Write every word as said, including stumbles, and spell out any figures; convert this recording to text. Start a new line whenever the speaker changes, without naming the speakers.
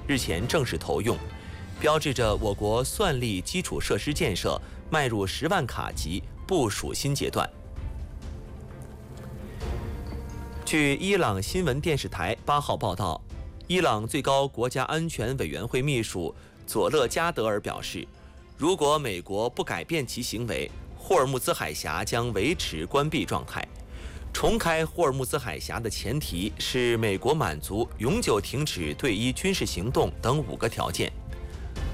日前正式投用，标志着我国算力基础设施建设迈入十万卡级部署新阶段。据伊朗新闻电视台八号报道，伊朗最高国家安全委员会秘书佐勒加德尔表示，如果美国不改变其行为，霍尔木兹海峡将维持关闭状态。重开霍尔木兹海峡的前提是美国满足永久停止对伊军事行动等五个条件。